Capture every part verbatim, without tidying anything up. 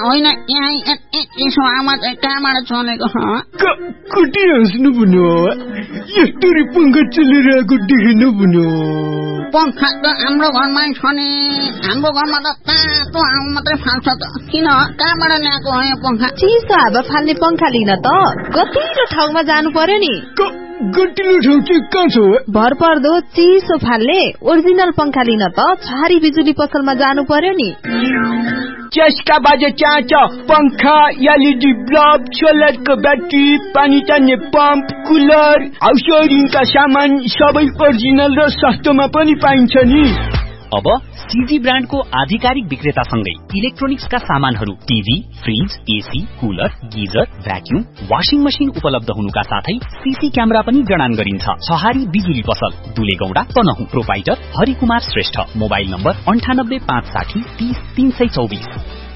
होइन यसो आमा चाहिँ कहाँबाट चलेको कति हाँस्नु भन्यो यस्तरी पंखा चलिरहेको देखेन भन्यो पंखा त हाम्रो घरमा छ नि हाम्रो घरमा त तातो हावा मात्रै फाल्छ त किन कहाँबाट ल्याएको हो यो पंखा चिसो हावा फाल्ने पंखा लिन त गतिलो ठाउँमा जानु पर्यो नि गतिलो ठाउँ चाहिँ कहाँ छ भर पर्दो चिसो फाल्ने ओरिजिनल पंखा लिन त छहारी बिजुली पसलमा जानु पर्यो नि चस्का बाजे चाँच पंखा एलईडी बल्ब सोलरको ब्याट्री पानी तान्ने पम्प कुलर हाउस वायरिङका सामान सबै ओरिजिनल र सस्तोमा पनि पाइन्छ नि। अब सीजी ब्रान्डको आधिकारिक विक्रेतासँगै इलेक्ट्रोनिक्सका सामानहरू TV fridge AC cooler geyser vacuum washing machine उपलब्ध हुनुका साथै सीसी क्यामेरा पनि जडान गरिन्छ। छहारी बिजुली पसल दुलेगौडा Tanahun proprietor Harikumar Shrestha mobile number अन्ठानब्बे पाँच साठी तीस तीन सय चौबिस।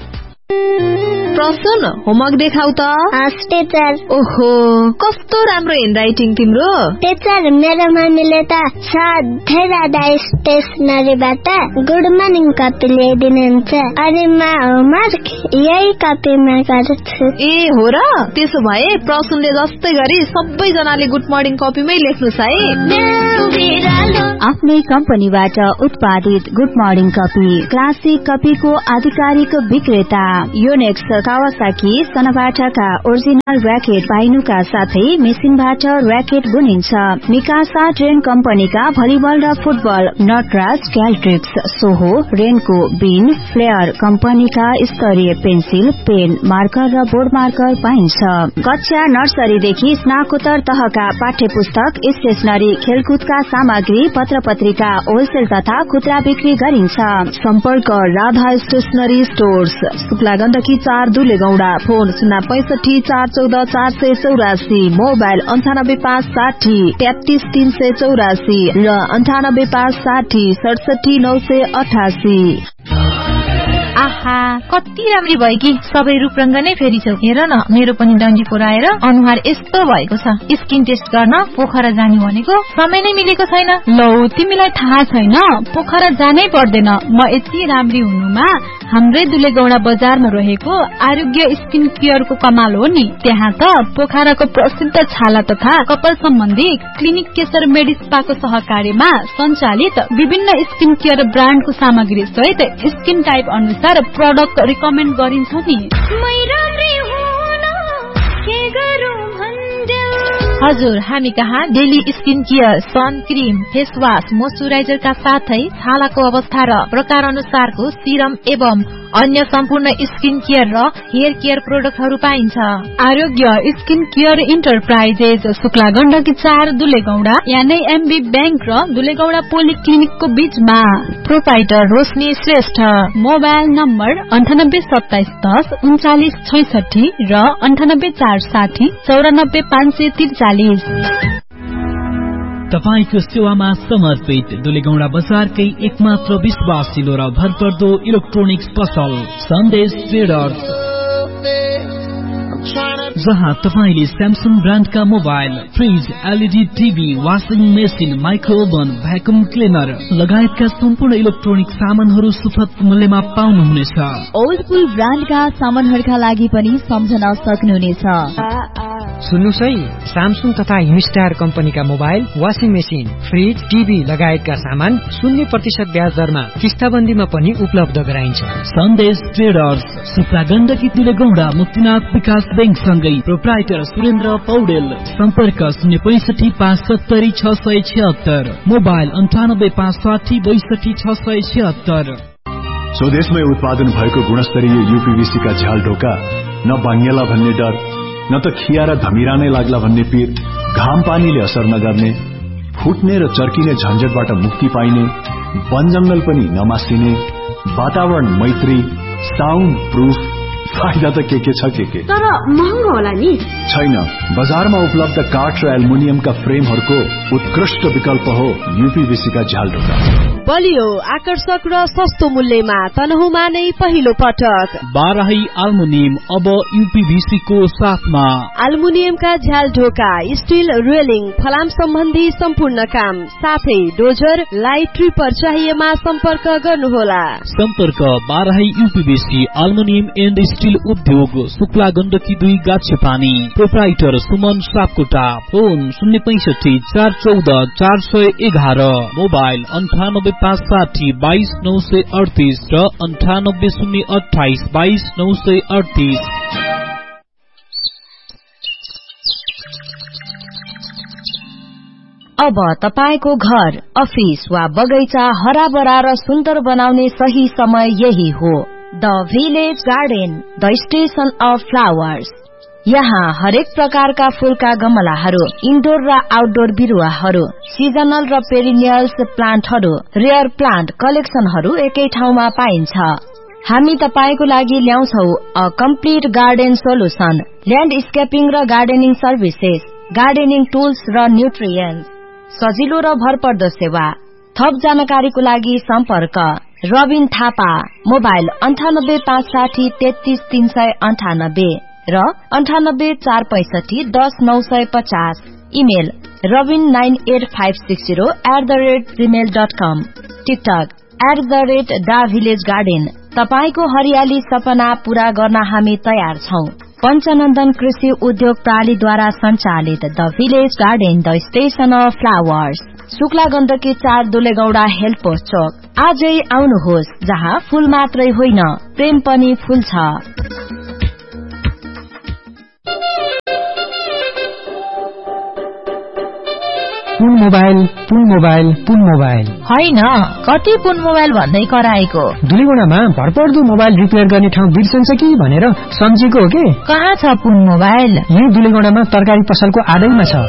प्रसन्न होमवर्क देखाउ त टीचर। ओहो कस्तो राम्रो ह्यान्डराइटिङ तिम्रो टीचर मेरो मम्मीले त सधैँ राधा स्टेसनरीबाट गुड मर्निङ कपी ल्याइदिनुहुन्छ अनि म होमवर्क यही कपीमा गर्छु। ए हो र त्यसो भए प्रसन्नले जस्तै गरी सबैजनाले गुड मर्निङ कपीमै लेख्नुस् है। आफ्नै कम्पनीबाट उत्पादित गुड मर्निङ कपी क्लासिक कपीको आधिकारिक विक्रेता योनेक्स कावासाकी सनबाटाका ओरिजिनल र्याकेट पाइनुका साथै मेसिनबाट र्याकेट बुनिन्छ। मिकासा ट्रेन कम्पनीका भलिबल र फुटबल नटराज क्याल्ट्रिक्स सोहो रेनको बिन फ्लेयर कम्पनीका स्तरीय पेन्सिल पेन मार्कर र बोर्ड मार्कर पाइन्छ। कक्षा नर्सरीदेखि स्नाकोत्तर तहका पाठ्य पुस्तक स्टेशनरी खेलकुदका सामग्री पत्र पत्रिका होलसेल तथा खुद्रा बिक्री गरिन्छ। सम्पर्क राधा स्टेशनरी स्टोर्स शुक्ला गण्डकी चार दुलेगौडा फोन शून्य पैंसठी चार चौध चार सय चौरासी मोबाइल अन्ठानब्बे पाँच साठी तेत्तीस तीन सय चौरासी र अन्ठानब्बे पाँच साठी सडसठी नौ सय अठासी। आहा कति राम्री भयो कि सबै रूपरंग नै फेरिछौ। हेर न मेरो पनि डन्डी पुराएर अनुहार यस्तो भएको छ। स्किन टेस्ट गर्न पोखरा जाने भनेको समय नै मिलेको छैन। लौ तिमीलाई थाहा छैन पोखरा जानै पर्दैन। म यति राम्री हुनुमा हाम्रै दुलेगौडा बजारमा रहेको आरोग्य स्किन केयरको कमाल हो नि। त्यहाँ त पोखराको प्रसिद्ध छाला तथा कपाल सम्बन्धी क्लिनिक केशर मेडिस्पाको सहकार्यमा सञ्चालित विभिन्न स्किन केयर ब्रान्डको सामग्री सहित स्किन टाइप अनुसार प्रोडक्ट रिकमेन्ड गरिन्छ नि। हजुर हामी कहाँ daily skin care sun cream face wash मोइस्चराइजरका साथै छालाको अवस्था र प्रकार अनुसारको सिरम एवं अन्य सम्पूर्ण स्किन केयर र हेयर केयर प्रोडक्टहरू पाइन्छ। आरोग्य skin care enterprises Shukla Gandaki चार दुलेगौडा यानी एमबी बैंक र दुलेगौडा पोलिक्लिनिकको बीचमा। प्रोपाइटर रोशनी श्रेष्ठ मोबाइल नम्बर अन्ठानब्बे सत्ताइस दस उन्चालिस छैसठी र अन्ठानब्बे चार साठी चौरानब्बे पाँच सय त्रिचालिस। तपाईको सेवामा समर्पित दुलेगौडा बजारकै एकमात्र विश्वासिलो र भरपर्दो इलेक्ट्रोनिक्स पसल सन्देश ट्रेडर्स, जहाँ तपाईले Samsung ब्रान्डका mobile fridge LED TV washing machine माइक्रोओभन vacuum cleaner लगायतका सम्पूर्ण इलेक्ट्रोनिक सामानहरू सुपथ मूल्यमा पाउनुहुनेछ। ओल्डपुल ब्रान्डका सामानहरूका लागि पनि सम्झन सक्नुहुनेछ। सुन्नुस् है स्यामसङ तथा हिमस्टार कम्पनीका mobile washing machine fridge TV लगायतका सामान शून्य प्रतिशत ब्याज दरमा किस्ताबन्दीमा पनि उपलब्ध गराइन्छ। सन्देश ट्रेडर्स शुक्ला गण्डकी दुलेगौडा मुक्तिनाथ विकास बैंक सँगै प्रोप्राइटर सुरेन्द्र पौडेल। सम्पर्क शून्य पैंसठी पाँच सत्तरी छ सय छिहत्तर मोबाइल अन्ठानब्बे पाँच साठी बैसठी छ सय छिहत्तर। स्वदेशमै उत्पादन भएको गुणस्तरीय यूपीवीसी का झ्याल ढोका न भाङ्गेला भन्ने डर न त खिया र धमिरा नै लाग्ला भन्ने पीर, घाम पानीले असर नगर्ने, फुट्ने र चर्किने झन्झटबाट मुक्ति पाइने, वन जंगल पनि नमासिने, वातावरण मैत्री साउन्ड प्रूफ। फाइदा त के के छ के के तर महँगो होला नि। छैन, बजारमा उपलब्ध काठ र एल्युमिनियमका फ्रेमहरूको उत्कृष्ट विकल्प हो यूपीवीसी का झ्याल ढोका। बलियो आकर्षक र सस्तो मूल्यमा तनहुमा नै पहिलो पटक बाराही एल्युमिनियम अब यूपीभीसी को साथमा एल्युमिनियमका झ्याल ढोका स्टील रेलिङ फलाम सम्बन्धी सम्पूर्ण काम साथै डोजर लाइट ट्रिपर चाहिएमा सम्पर्क गर्नुहोला। सम्पर्क बाराही यूपीभीसी एल्युमिनियम एन्ड स्टील उद्योग शुक्ला गण्डकी दुई गाछेपानी प्रोप्राइटर सुमन सापकोटा फोन शून्य पैंसठी चार चौध चार सय एघार मोबाइल अन्ठानब्बे पाँच साठी बाइस नौ सय अडतीस र अन्ठानब्बे शून्य अठाइस बाइस नौ सय अडतीस। अब तपाईको घर अफिस वा बगैँचा हराभरा र सुन्दर बनाउने सही समय यही हो। The village garden the station of flowers. यहाँ हरेक प्रकारका फूलका गमलाहरू इन्डोर र आउटडोर बिरुवाहरू सिजनल र पेरिनियल्स प्लान्टहरू रेयर प्लान्ट कलेक्सनहरू एकै ठाउँमा पाइन्छ। हामी तपाईको लागि ल्याउँछौ अ कम्प्लिट गार्डन सोलुसन ल्यान्डस्केपिङ र गार्डनिङ सर्भिसेस गार्डनिङ टुल्स र न्युट्रियन्ट्स सजिलो र भरपर्दो सेवा। थप जानकारीको लागि सम्पर्क रबिन थापा मोबाइल अन्ठानब्बे पाँच साठी तेत्तीस तीन सय अन्ठानब्बे र अन्ठानब्बे चार पैंसठी दस नौ सय पचास। Email Rabin nine at five six zero at the rate Gmail dot com. TikTok at the rate डा भिलेज गार्डन। तपाईको हरियाली सपना पूरा गर्न हामी तयार छौं। पञ्चनन्दन कृषि उद्योग प्रणालीद्वारा सञ्चालित the village garden the station of flowers Shukla Gandaki चार दुलेगौडा हेल्थ पोस्ट चोक। आजै आउनुहोस् जहाँ फूल मात्रै होइन प्रेम पनि फूल छ। पुन मोबाइल पुन मोबाइल पुन मोबाइल होइन कति पुन मोबाइल भन्दै कराएको। दुलीगुणामा भरपर्दो मोबाइल रिपेयर गर्ने ठाउँ बिर्सन्छ कि भनेर सम्झेको हो के। कहाँ छ पुन मोबाइल? यही दुलीगुणामा तरकारी पसलको आडैमा छ।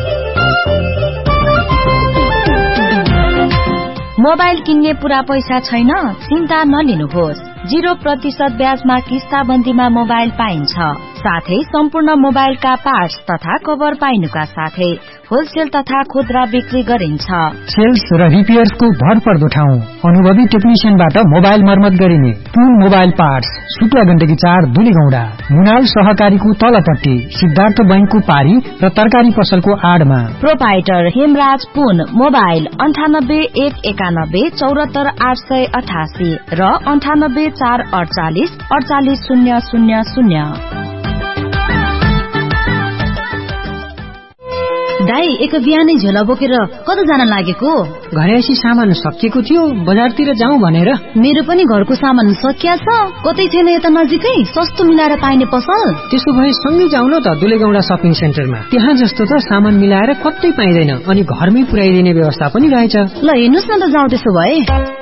मोबाइल किन्ने पूरा पैसा छैन? चिन्ता नलिनुहोस्। जीरो प्रतिशत ब्याजमा किस्ताबन्दीमा मोबाइल पाइन्छ। साथै सम्पूर्ण मोबाइलका पार्ट्स तथा कभर पाइनुका साथै होलसेल तथा खुद्रा बिक्री गरिन्छ। सेल्स र रिपेयर्सको भरपर्दो ठाउँ अनुभवी टेक्निशियनबाट मोबाइल मर्मत गरिने पुन मोबाइल पार्ट्स शुक्ला गण्डकी चार दुलीगौडा मुनाल सहकारीको तलपट्टि सिद्धार्थ बैंकको पारी र तरकारी पसलको आडमा। प्रोपाइटर हेमराज पुन मोबाइल अन्ठानब्बे एक एकानब्बे चौरात्तर आठ सय अठासी र अन्ठानब्बे चार अडचालिस अडचालिस शून्य शून्य शून्य। दाई एक बिहानै झोला बोकेर कता जान लागेको? घरेसी सामान सकिएको थियो बजारतिर जाउँ भनेर। मेरो पनि घरको सामान सकिया छ। कतै छैन यता नजिकै सस्तो मिलाएर पाइने पसल? त्यसो भए सँगै जाउँ न त दुलेगौडा शपिङ सेन्टरमा। त्यहाँ जस्तो त सामान मिलाएर कतै पाइँदैन अनि घरमै पुर्याइदिने व्यवस्था पनि रहेछ। ल हेर्नुस् न त जाउँ त्यसो भए।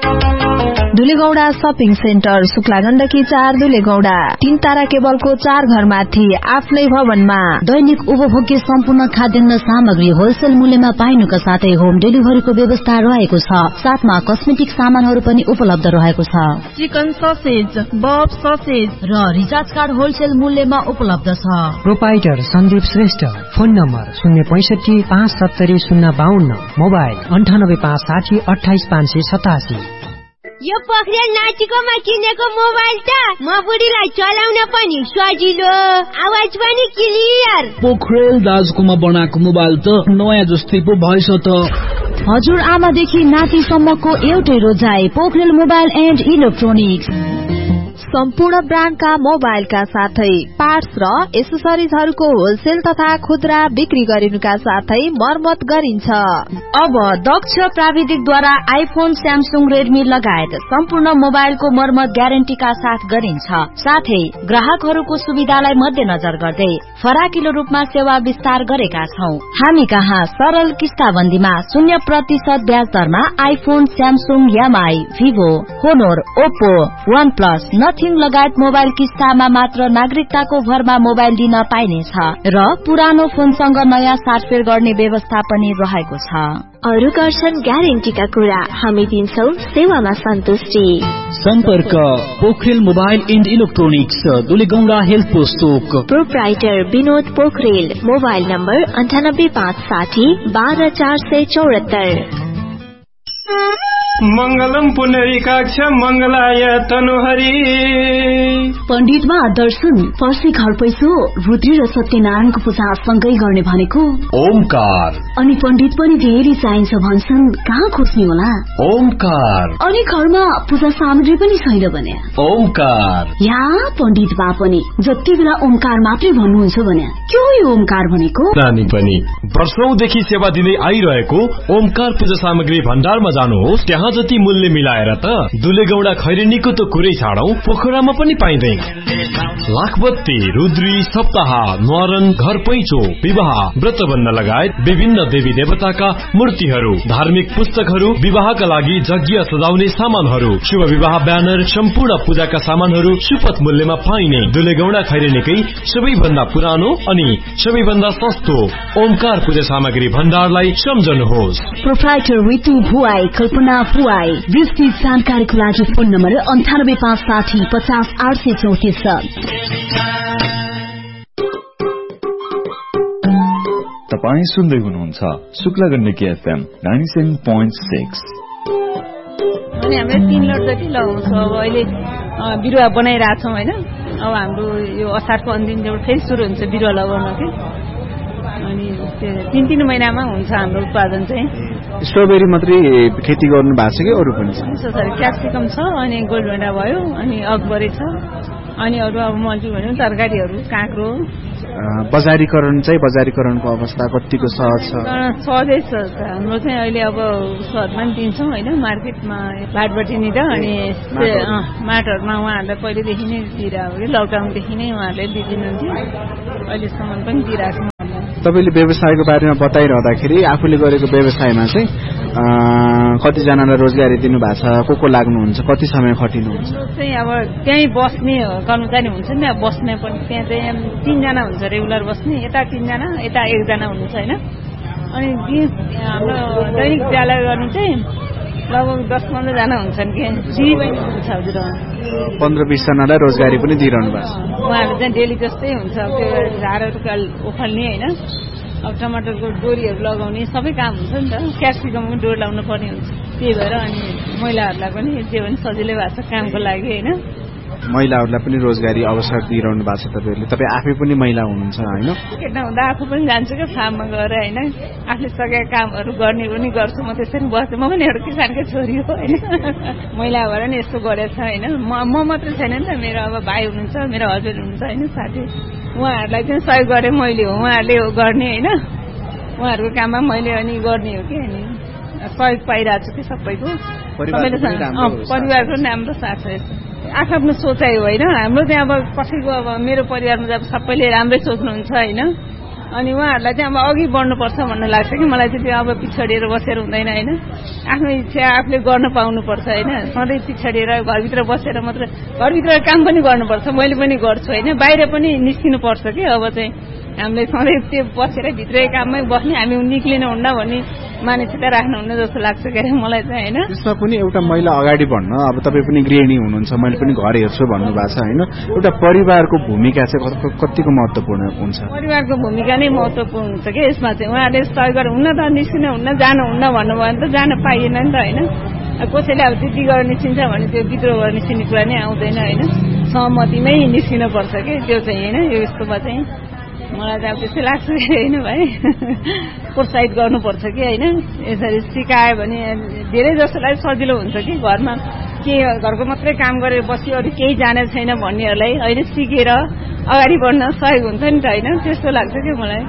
दुलेगौडा शपिङ सेन्टर शुक्ला गण्डकी चार दुलेगौडा तीन तारा केबलको चार घरमाथि आफ्नै भवनमा दैनिक उपभोग्य सम्पूर्ण खाद्यान्न सामग्री होलसेल मूल्यमा पाइनुका साथै होम डेलिभरीको व्यवस्था रहेको छ। साथमा कस्मेटिक सामानहरू पनि उपलब्ध रहेको छ। चिकन ससेज बफ ससेज र रिचार्ज कार्ड होलसेल मूल्यमा उपलब्ध छ। Proprietor Sandeep Shrestha phone number शून्य पैंसठी पाँच सत्तरी शून्य बाहन्न मोबाइल अन्ठानब्बे पाँच साठी अठाइस पाँच सय सतासी। यो पोखरेल नाचिकोमा किनेको मोबाइल त म बुढीलाई चलाउन पनि सजिलो आवाज पनि क्लियर। पोखरेल दाजुकोमा बनाएको मोबाइल त नयाँ जस्तै पो भएछ त। हजुर आमादेखि नातिसम्मको एउटै रोजाइ पोखरेल मोबाइल एन्ड इलेक्ट्रोनिक्स। सम्पूर्ण ब्रान्डका मोबाइलका साथै पार्ट्स र एसेसरिजहरूको होलसेल तथा खुद्रा बिक्री गरिनुका साथै मर्मत गरिन्छ। अब दक्ष प्राविधिकद्वारा आइफोन स्यामसुङ रेडमी लगायत सम्पूर्ण मोबाइलको मर्मत ग्यारेन्टीका साथ गरिन्छ। साथै ग्राहकहरूको सुविधालाई मध्यनजर गर्दै फराकिलो रूपमा सेवा विस्तार गरेका छौं। हामी कहाँ सरल किस्ताबन्दीमा शून्य प्रतिशत ब्याज दरमा iPhone Samsung MI Vivo होनोर Oppo one plus nothing लगायत मोबाइल किस्तामा मात्र नागरिकताको भरमा मोबाइल दिन पाइनेछ र पुरानो फोनसँग नयाँ साटफेर गर्ने व्यवस्था पनि रहेको छ। अरू गर्छन् ग्यारेन्टीका कुरा हामी दिन्छौ सेवामा सन्तुष्टि। सम्पर्क Pokharel mobile and electronics दुलेगौडा health post Chowk. Proprietor Vinod Pokharel mobile number अन्ठानब्बे पाँच साठी बाह्र चार सय चौरात्तर। मंगलम पुनरिकाक्ष मंगलाय तनुहरि। पण्डितमा दर्शन पर्सी घर पैसो रुद्री र सत्यनारायणको पूजा सँगै गर्ने भनेको ओमकार। अनि पण्डित पनि धेरै चाहिन्छ भन्छन्, कहाँ खोज्ने होला? ओमकार। अनि घरमा पूजा सामग्री पनि छैन भने ओमकार। या पण्डित बा पनि जति बेला ओमकार मात्रै भन्नुहुन्छ भने के हो यो ओमकार भनेको? नानी पनि वर्षौंदेखि सेवा दिँदै आइरहेको ओमकार पूजा सामग्री भण्डारमा जानुहोस्, त्यहाँ जति मूल्य मिलाएर त दुलेगौडा खैरेनीको त कुरै छाडौं, पोखरामा पनि पाइँदैन। लाखबत्ती, रुद्री, सप्ताह, न्वारन, घर पैँचो, विवाह, व्रतबन्ध लगायत विभिन्न देवी देवताका मूर्तिहरू, धार्मिक पुस्तकहरू, विवाहका लागि यज्ञ सजाउने सामानहरू, शुभ विवाह ब्यानर, सम्पूर्ण पूजाका सामानहरू सुपथ मूल्यमा पाइने दुलेगौडा खैरेनीकै सबैभन्दा पुरानो अनि सबैभन्दा सस्तो ओमकार पूजा सामग्री भण्डारलाई सम्झनुहोस्। प्रोप्राइटर ऋतु भुवाई, कल्पना भुवाई। विस्तृत जानकारीको लागि फोन नम्बर अन्ठानब्बे पाँच साठी पचास आठ सय चौतिस छ। तपाईँ सुन्दै हुनुहुन्छ Shukla Gandaki FM ninety seven point six. अनि हामीले तीन लट जति लगाउँछौँ। अब अहिले बिरुवा बनाइरहेछौँ होइन। अब हाम्रो यो असारको अन्तिमबाट फेरि सुरु हुन्छ बिरुवा लगाउन कि। अनि तीन तीन महिनामा हुन्छ हाम्रो उत्पादन चाहिँ। स्ट्रबेरी मात्रै खेती गर्नु भएको छ कि अरू पनि छ? क्याप्सिकम छ, अनि गोल्ड भेन्डा भयो, अनि अकबरी छ, अनि अरू अब मल्टी भन्यो तरकारीहरू, काँक्रो। बजारीकरण चाहिँ बजारीकरणको अवस्था कतिको सहज छ? सहजै छ हाम्रो चाहिँ अहिले। अब सहजमा पनि दिन्छौँ होइन, मार्केटमा बाटबटी नि त। अनि माटहरूमा उहाँहरूलाई पहिलेदेखि नै दिइरहेको कि लकडाउनदेखि नै उहाँहरूले दिइदिनुहुन्थ्यो, अहिलेसम्म पनि दिइरहेको छ। तपाईँले व्यवसायको बारेमा बताइरहँदाखेरि आफूले गरेको व्यवसायमा चाहिँ कतिजनालाई रोजगारी दिनुभएको छ, को को लाग्नुहुन्छ, कति समय खटिनुहुन्छ? चाहिँ अब त्यहीँ बस्ने कर्मचारी हुन्छ नि, अब बस्ने पनि त्यहाँ चाहिँ तीनजना हुन्छ रेगुलर बस्ने, यता तीनजना यता एकजना हुनुहुन्छ होइन। अनि हाम्रो दैनिक विद्यालय गर्ने चाहिँ लगभग दस पन्ध्रजना हुन्छन् कि दिदी बहिनी हुन्छ हजुर। पन्ध्र बिसजनालाई रोजगारी पनि दिइरहनु भएको छ? उहाँहरू चाहिँ डेली जस्तै हुन्छ, त्यो झारहरू उखाल्ने होइन, अब टमाटरको डोरीहरू लगाउने सबै काम हुन्छ नि त। क्याप्सिकमको डोरी लगाउनु पर्ने हुन्छ, त्यही भएर अनि महिलाहरूलाई पनि जे पनि सजिलै भएको छ कामको लागि होइन। महिलाहरूलाई पनि रोजगारी अवसर दिइरहनु भएको छ तपाईँहरूले? तपाईँ आफै पनि महिला हुनुहुन्छ होइन? केटा हुँदा आफू पनि जान्छु क्या फार्ममा गएर होइन, आफूले सकेका कामहरू गर्ने पनि गर्छु। म त्यसरी बस्छु, म पनि एउटा किसानकै छोरी हो होइन। महिला भएर नि यस्तो गरेछ होइन। म म मात्रै छैन नि त, मेरो अब भाइ हुनुहुन्छ, मेरो हजुर हुनुहुन्छ होइन, साथी। उहाँहरूलाई चाहिँ सहयोग गरेँ मैले हो, उहाँहरूले गर्ने होइन, उहाँहरूको काममा मैले अनि गर्ने हो कि। अनि सहयोग पाइरहेको छु कि सबैको, परिवारको राम्रो साथ छ। आफ्नो सोचाइ होइन हाम्रो चाहिँ। अब कसैको अब मेरो परिवारमा चाहिँ सबैले राम्रै सोच्नुहुन्छ होइन। अनि उहाँहरूलाई चाहिँ अब अघि बढ्नुपर्छ भन्ने लाग्छ कि मलाई चाहिँ। त्यो अब पिछडिएर बसेर हुँदैन होइन, आफ्नो इच्छा आफूले गर्न पाउनुपर्छ होइन। सधैँ पिछडिएर घरभित्र बसेर मात्र, घरभित्र काम पनि गर्नुपर्छ, मैले पनि गर्छु होइन। बाहिर पनि निस्किनुपर्छ कि। अब चाहिँ हामीले सधैँ त्यो बसेर भित्रै काममै बस्ने, हामी निक्लिनु हुन्न भन्ने मानिसता राख्नुहुन्न जस्तो लाग्छ के अरे मलाई चाहिँ होइन। त्यसमा पनि एउटा महिला अगाडि बढ्न, अब तपाईँ पनि गृहिणी हुनुहुन्छ, मैले पनि घर हेर्छु भन्नुभएको छ होइन, एउटा परिवारको भूमिका चाहिँ कतिको महत्त्वपूर्ण हुन्छ? परिवारको भूमिका नै महत्त्वपूर्ण हुन्छ कि यसमा चाहिँ। उहाँहरूले सहयोग गरेर हुन्न त, निस्किनु हुन्न, जानु हुन्न भन्नुभयो भने त जान पाइएन नि त होइन। कसैले अब त्यति गरेर निस्किन्छ भने त्यो विद्रोह गरेर निस्किने कुरा नै आउँदैन होइन। सहमतिमै निस्किनु पर्छ कि त्यो चाहिँ होइन। यो यस्तोमा चाहिँ मलाई चाहिँ अब त्यस्तै लाग्छ होइन भाइ, प्रोत्साहित गर्नुपर्छ कि होइन। यसरी सिकायो भने धेरै जसोलाई सजिलो हुन्छ कि। घरमा के घरको मात्रै काम गरेर बस्यो, अरू केही जाने छैन भन्नेहरूलाई होइन, सिकेर अगाडि बढ्न सहयोग हुन्छ नि त होइन, त्यस्तो लाग्छ कि मलाई।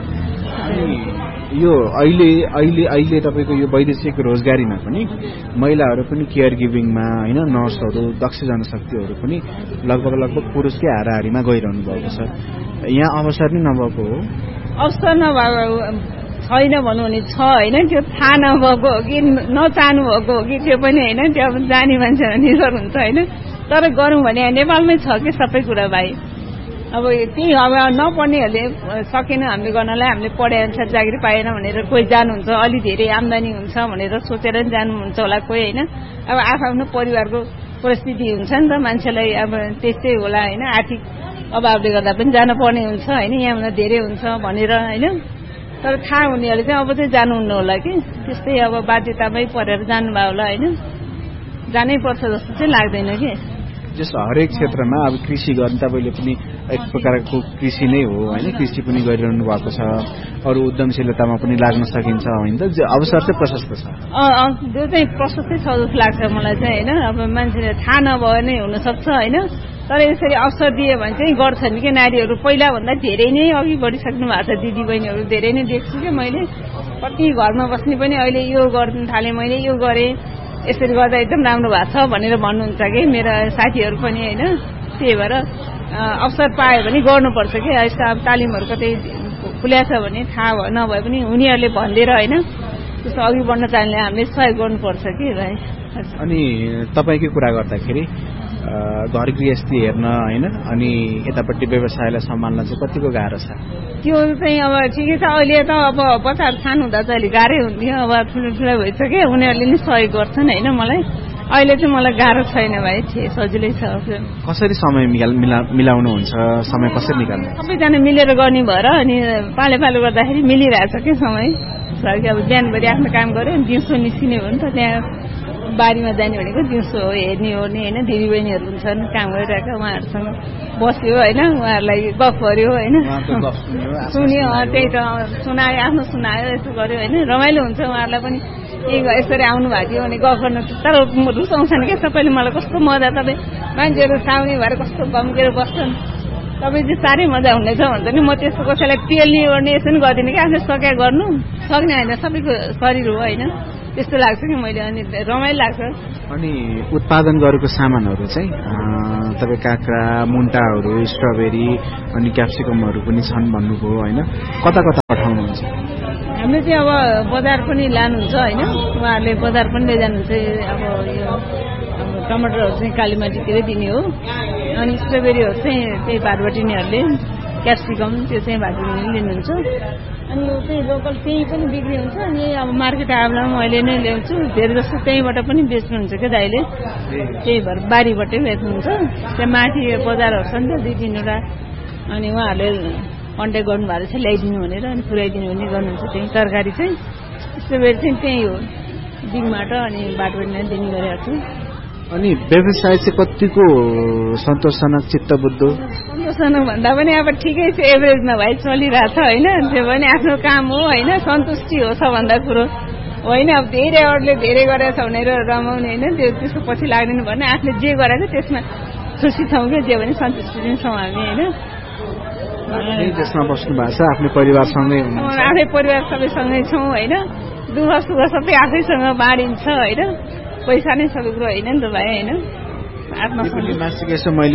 यो अहिले अहिले अहिले तपाईँको यो वैदेशिक रोजगारीमा पनि महिलाहरू पनि केयर गिभिङमा होइन, नर्सहरू, दक्ष जनशक्तिहरू पनि लगभग लगभग पुरुषकै हाराहारीमा गइरहनु भएको छ। यहाँ अवसर नै नभएको हो? अवसर नभएको छैन भनौँ भने छ होइन, त्यो थाहा नभएको हो कि नचाहनु भएको हो कि त्यो पनि होइन। त्यो अब जाने मान्छेहरू निर्भर हुन्छ होइन। तर गरौँ भने नेपालमै छ कि सबै कुरा भाइ। अब त्यही अब नपढ्नेहरूले सकेन हामीले गर्नलाई, हामीले पढे अनुसार चाकरी पाएन भनेर कोही जानुहुन्छ, अलि धेरै आम्दानी हुन्छ भनेर सोचेर नि जानुहुन्छ होला कोही होइन। अब आफ्नो परिवारको परिस्थिति हुन्छ नि त, मान्छेलाई अब त्यस्तै होला होइन, आर्थिक अभावले गर्दा पनि जानु पर्ने हुन्छ होइन, यहाँभन्दा धेरै हुन्छ भनेर होइन। तर थाहा हुनेहरूले चाहिँ अब चाहिँ जानुहुन्न होला कि त्यस्तै अब बाध्यतामै परेर जानुभयो होला होइन जानै पर्छ जस्तो चाहिँ लाग्दैन कि जस्तो हरेक क्षेत्रमा अब कृषि गर्ने तपाईँले पनि एक प्रकारको कृषि नै हो होइन कृषि पनि गरिरहनु भएको छ अरू उद्यमशीलतामा पनि लाग्न सकिन्छ होइन त अवसर चाहिँ प्रशस्त छ त्यो चाहिँ प्रशस्तै छ जस्तो लाग्छ मलाई चाहिँ होइन अब मान्छेले थाहा नभए नै हुनसक्छ होइन तर यसरी अवसर दियो भने चाहिँ गर्छन् कि नारीहरू पहिलाभन्दा धेरै नै अघि बढिसक्नु भएको छ दिदी बहिनीहरू धेरै नै देख्छु कि मैले कति घरमा बस्ने पनि अहिले यो गर्नु थालेँ मैले यो गरेँ यसरी गर्दा एकदम राम्रो भएको छ भनेर भन्नुहुन्छ कि मेरा साथीहरू पनि होइन त्यही भएर अवसर पायो भने गर्नुपर्छ कि यस्तो अब तालिमहरू कतै खुल्या छ भने थाहा नभए पनि उनीहरूले भनिदिएर होइन त्यस्तो अघि बढ्न चाहने हामीले सहयोग गर्नुपर्छ कि भाइ अनि तपाईँकै कुरा गर्दाखेरि घर गृहस्थी हेर्न होइन अनि यतापट्टि व्यवसायलाई सम्हाल्न चाहिँ कतिको गाह्रो छ त्यो चाहिँ अब ठिकै छ अहिले त अब बच्चाहरू सानो हुँदा चाहिँ अलिक गाह्रै हुन्थ्यो अब ठुलो ठुलो भइसक्यो उनीहरूले नि सहयोग गर्छन् होइन मलाई अहिले चाहिँ मलाई गाह्रो छैन भाइ सजिलै छ कसरी समय मिलाउनुहुन्छ समय कसरी निकाल्नु सबैजना मिलेर गर्ने भएर अनि पाले पालो गर्दाखेरि मिलिरहेछ कि समय अब बिहानभरि आफ्नो काम गऱ्यो दिउँसो निस्किने हो नि त त्यहाँ बारीमा जाने भनेको दिउँसो हो हेर्ने ओर्ने होइन दिदीबहिनीहरू हुन्छन् काम गरिरहेको उहाँहरूसँग बस्यो होइन उहाँहरूलाई गफ गर्यो होइन सुन्यो त्यही त सुनायो आफ्नो सुनायो यस्तो गर्यो होइन रमाइलो हुन्छ उहाँहरूलाई पनि यसरी आउनु भएको थियो भने गफ गर्नु तर रुचाउँछन् क्या सबैले मलाई कस्तो मजा तपाईँ मान्छेहरू साउने भएर कस्तो गम्केर बस्छन् तपाईँ चाहिँ साह्रै मजा हुनेछ भन्छ नि म त्यस्तो कसैलाई पेल्ने ओर्ने यसो पनि गर्दिनँ कि आफूले सकिया गर्नु सक्ने होइन सबैको शरीर हो होइन त्यस्तो लाग्छ कि मैले अनि रमाइलो लाग्छ अनि उत्पादन गरेको सामानहरू चाहिँ तपाईँ काँक्रा मुन्टाहरू स्ट्रबेरी अनि क्याप्सिकमहरू पनि छन् भन्नुभयो होइन कता कता पठाउनुहुन्छ हामीले चाहिँ अब बजार पनि लानुहुन्छ होइन उहाँहरूले बजार पनि लैजानुहुन्छ अब यो टमाटरहरू चाहिँ कालीमाटीतिरै दिने हो अनि स्ट्रबेरीहरू चाहिँ त्यही भाटबटिनीहरूले क्याप्सिकम त्यो चाहिँ भाटबटिनीले लिनुहुन्छ अनि यो चाहिँ लोकल त्यही पनि बिक्री हुन्छ अनि अब मार्केट आएला मैले नै ल्याउँछु धेरै जस्तो त्यहीँबाट पनि बेच्नुहुन्छ क्या दाइले त्यही भएर बारीबाटै बेच्नुहुन्छ त्यहाँ माथि बजारहरू छ नि त दुई तिनवटा अनि उहाँहरूले कन्ट्याक्ट गर्नुभएको छ ल्याइदिनु भनेर अनि पुऱ्याइदिनु भने गर्नुहुन्छ त्यही तरकारी चाहिँ स्ट्रबेरी चाहिँ त्यही हो दिङबाट अनि बाटोबाट दिने गरेको छु अनि व्यवसाय चाहिँ कतिको सन्तोषजनक चित्तबुद्ध सन्तोषजनक भन्दा पनि अब ठिकै छ एभरेजमा भाइ चलिरहेछ होइन त्यो पनि आफ्नो काम हो होइन सन्तुष्टि हो सबभन्दा कुरो होइन अब धेरै अरूले धेरै गरेछ भनेर रमाउने होइन त्यो त्यसको पछि लाग्दैन भने आफूले जे गरेको त्यसमा खुसी छौँ क्या जे भने सन्तुष्टि पनि छौँ हामी होइन त्यसमा बस्नु भएको छ आफ्नो परिवारसँगै आफ्नै परिवार सबैसँगै छौँ होइन दुःख सुख सबै आफैसँग बाँडिन्छ होइन पैसा नै सबै कुरो होइन नि त भाइ होइन मासिक यसो मैले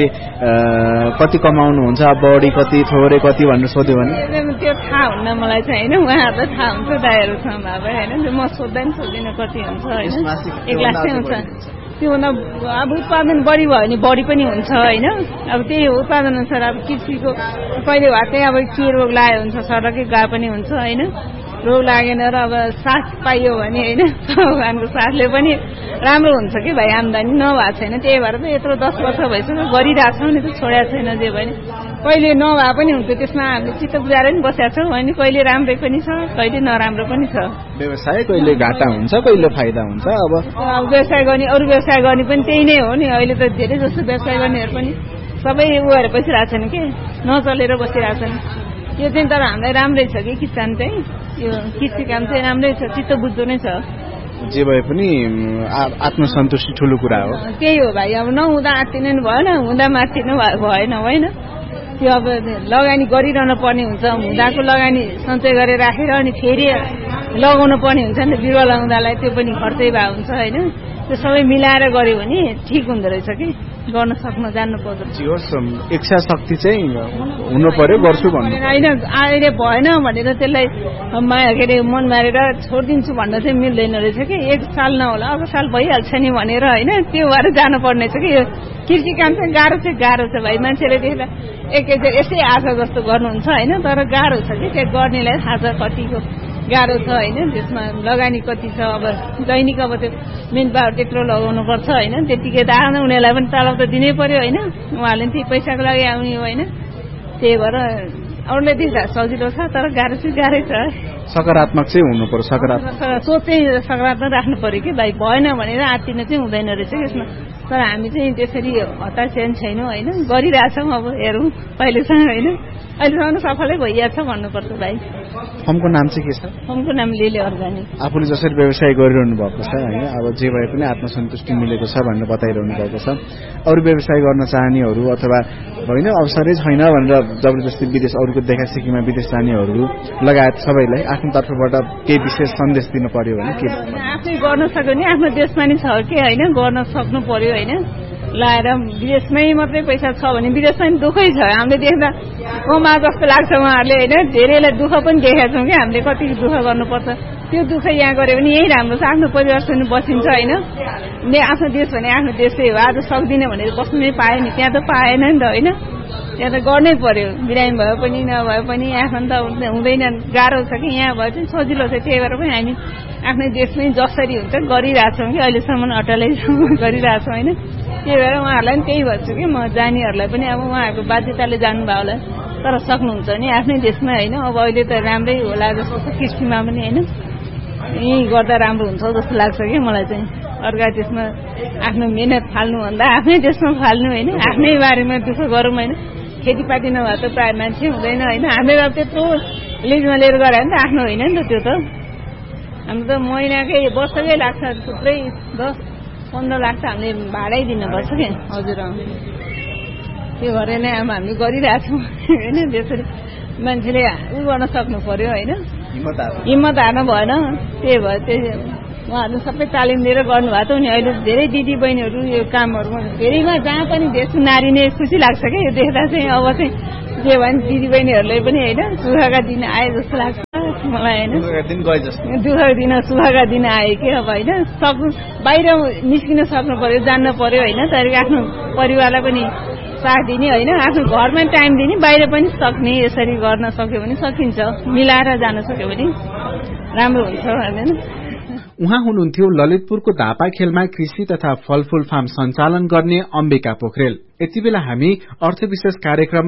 कति कमाउनुहुन्छ बढी कति थोरै कति भनेर सोध्यो भने त्यो थाहा हुन्न मलाई चाहिँ होइन उहाँहरूलाई थाहा हुन्छ दाइहरूसँग भए होइन म सोध्दा पनि सोध्दिनँ कति हुन्छ होइन एक लाख चाहिँ हुन्छ त्योभन्दा अब उत्पादन बढी भयो भने बढी पनि हुन्छ होइन अब त्यही हो उत्पादन अनुसार अब कृषिको कहिले भए चाहिँ अब के रोग लाग्यो हुन्छ सडकै गा पनि हुन्छ होइन रोग लागेन र अब साथ पाइयो भने होइन भगवानको साथले पनि राम्रो हुन्छ कि भाइ आम्दानी नभएको छैन त्यही भएर त यत्रो दस वर्ष भइसक्यो गरिरहेको छौँ नि त छोडेको छैन जे भने कहिले नभए पनि हुन्थ्यो त्यसमा हामीले चित्त बुझाएर पनि बसेका छौँ अनि कहिले राम्रै पनि छ कहिले नराम्रो पनि छ व्यवसाय कहिले घाटा हुन्छ कहिले फाइदा हुन्छ अब व्यवसाय गर्ने अरू व्यवसाय गर्ने पनि त्यही नै हो नि अहिले त धेरै जस्तो व्यवसाय गर्नेहरू पनि सबै उ गरेर बसिरहेछन् कि नचलेर बसिरहेछन् यो चाहिँ तर हामीलाई राम्रै छ कि किसान चाहिँ यो कृषि काम चाहिँ राम्रै छ चित्त बुझ्दो नै छ जे भए पनि आत्मसन्तुष्टि ठुलो कुरा हो त्यही हो भाइ अब नहुँदा आत्तिनु नि भएन हुँदा मात्तिनु भएन होइन त्यो अब लगानी गरिरहनु पर्ने हुन्छ हुँदाको लगानी सञ्चय गरेर राखेर अनि फेरि लगाउनु पर्ने हुन्छ नि त बिरुवा लगाउँदालाई त्यो पनि खर्चै भए हुन्छ होइन त्यो सबै मिलाएर गऱ्यो भने ठिक हुँदो रहेछ कि गर्न सक्न जान्नु पर्दो इच्छा शक्ति चाहिँ हुनु पर्यो गर्छु भन्नु होइन अहिले भएन भनेर त्यसलाई के अरे मन मारेर छोडिदिन्छु भन्न चाहिँ मिल्दैन रहेछ कि एक साल नहोला अर्को साल भइहाल्छ नि भनेर होइन त्यो भएर जानुपर्ने छ कि यो कृषि काम चाहिँ गाह्रो चाहिँ गाह्रो छ भाइ मान्छेले त्यसलाई एकैचोटि यसै आशा जस्तो गर्नुहुन्छ होइन तर गाह्रो छ कि त्यो गर्नेलाई थाहा छ कतिको गाह्रो छ होइन त्यसमा लगानी कति छ अब दैनिक अब त्यो मेन पावर त्यत्रो लगाउनु पर्छ होइन त्यतिकै त आउनु उनीहरूलाई पनि तलब त दिनै पर्यो होइन उहाँहरूले पनि त्यही पैसाको लागि आउने हो होइन त्यही भएर अरूले दिन सजिलो छ तर गाह्रो चाहिँ गाह्रै छ सकारात्मक चाहिँ हुनु पर्यो सकारात्मक सोच चाहिँ सकारात्मक राख्नु पर्यो कि भाइ भएन भनेर आत्तिन चाहिँ हुँदैन रहेछ यसमा तर हामी चाहिँ त्यसरी हतार छैनौँ होइन गरिरहेछौँ अब हेरौँ पहिलेसम्म होइन अहिलेसम्म सफलै भइरहेछ भन्नुपर्छ भाइ फर्मको नाम चाहिँ के छ फर्मको नाम लिले अर्गानिक आफूले जसरी व्यवसाय गरिरहनु भएको छ होइन अब जे भए पनि आत्मसन्तुष्टि मिलेको छ भनेर बताइरहनु भएको छ अरू व्यवसाय गर्न चाहनेहरू अथवा होइन अवसरै छैन भनेर जबरजस्ती विदेश अरूको देखासेखीमा विदेश जानेहरू लगायत सबैलाई आफ्नो तर्फबाट केही विशेष सन्देश दिनु पर्यो भने के आफै गर्न सक्यो भने आफ्नो देशमा नि छ के होइन गर्न सक्नु पर्यो होइन लाएर विदेशमै मात्रै पैसा छ भने विदेशमा नि दुःखै छ हामीले देख्दा कमा जस्तो लाग्छ उहाँहरूले होइन धेरैलाई दुःख पनि देखेका छौँ कि हामीले कति दुःख गर्नुपर्छ त्यो दुःख यहाँ गऱ्यो भने यही राम्रो छ आफ्नो परिवारसँग बसिन्छ होइन आफ्नो देश भने आफ्नो देशै हो आज सक्दिनँ भनेर बस्नु नै पायो नि त्यहाँ त पाएन नि त होइन त्यहाँ त गर्नै पर्यो बिरामी भए पनि नभए पनि यहाँ त हुँदैन गाह्रो छ कि यहाँ भए चाहिँ सजिलो छ त्यही भएर पनि हामी आफ्नै देशमै जसरी हुन्छ गरिरहेछौँ कि अहिलेसम्म अटलैसम्म गरिरहेछौँ होइन त्यही भएर उहाँहरूलाई पनि त्यही भन्छु कि म जानेहरूलाई पनि अब उहाँहरूको बाध्यताले जानुभयो होला तर सक्नुहुन्छ नि आफ्नै देशमा होइन अब अहिले त राम्रै होला जस्तो छ कृषिमा पनि होइन यहीँ गर्दा राम्रो हुन्छ जस्तो लाग्छ कि मलाई चाहिँ अर्का देशमा आफ्नो मेहनत फाल्नुभन्दा आफ्नै देशमा फाल्नु होइन आफ्नै बारेमा दुःख गरौँ होइन खेतीपाती नभए त प्रायः मान्छे हुँदैन होइन हामीले अब त्यत्रो लिजमा लिएर गऱ्यो भने त आफ्नो होइन नि त त्यो त हाम्रो त महिनाकै वर्षकै लाग्छ थुप्रै दस पन्ध्र लाख त हामीले भाडै दिनुपर्छ कि हजुर त्यो गरेर नै अब हामी गरिरहेछौँ होइन त्यसरी मान्छेले उ गर्न सक्नु पर्यो होइन हिम्मत हार्नु भएन त्यही भयो त्यही उहाँहरू सबै तालिम दिएर गर्नुभएको थियो नि अहिले धेरै दिदी बहिनीहरू यो कामहरूमा धेरैमा जहाँ पनि देश नारी नै खुसी लाग्छ क्या यो देख्दा चाहिँ अब चाहिँ जे भयो भने दिदी बहिनीहरूलाई पनि होइन सुखका दिन आए जस्तो लाग्छ मलाई होइन दुःखका दिन सुखका दिन आए कि अब होइन सक्नु बाहिर निस्किन सक्नु पर्यो जान्न पर्यो होइन तर आफ्नो परिवारलाई पनि साथ दिने होइन आफ्नो घरमा टाइम दिने बाहिर पनि सक्ने यसरी गर्न सक्यो भने सकिन्छ मिलाएर जान सक्यो भने राम्रो हुन्छ होइन उहाँ हुनुहुन्थ्यो ललितपुरको धापाखेलमा कृषि तथा फलफूल फार्म सञ्चालन गर्ने अम्बिका पोखरेल। यति बेला हामी अर्थ विशेष कार्यक्रम